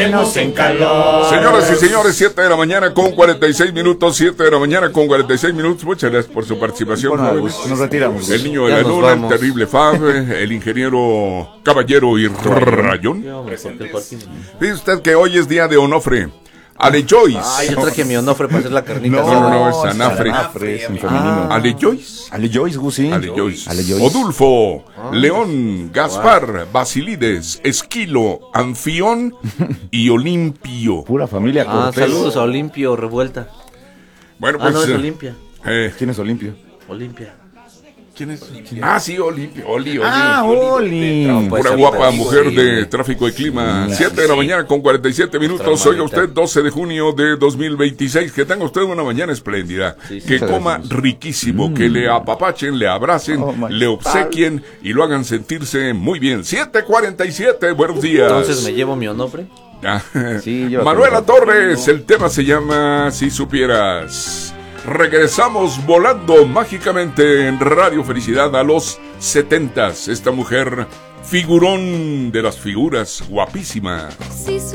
En calor. Señoras y señores, 7 de la mañana con 46 minutos, 7 de la mañana con 46 minutos. Muchas gracias por su participación, jóvenes. Nos retiramos. El niño de la luna, el terrible Fab, el ingeniero Caballero y Rayón. Dice usted que hoy es día de Onofre. Ale Joyce. Ay, yo traje mi Onofre para hacer la carnita. No, es Anafre. Es en femenino. Ale Joyce. Ale Joyce, Gusi. Ale Joyce. Ale Joyce. Odulfo, León, Gaspar, Basilides, Esquilo, Anfión y Olimpio. Pura familia Cortés. Saludos a Olimpio Revuelta. Bueno, pues. No es Olimpia. ¿Quién es Olimpio? Olimpia. ¿Quién es? Ah, sí, Olimpio. Oli. Oli. Pura guapa mujer de tráfico y clima. 7 de la mañana con 47 minutos. Oiga usted, 12 de junio de 2026. Que tenga usted una mañana espléndida. Que coma riquísimo. Que le apapachen, le abracen, le obsequien y lo hagan sentirse muy bien. 7:47. Buenos días. Entonces me llevo mi Onofre. Sí, Manuela Torres. El tema se llama Si Supieras. Regresamos volando mágicamente en Radio Felicidad a los 70s. Esta mujer, figurón de las figuras, guapísima.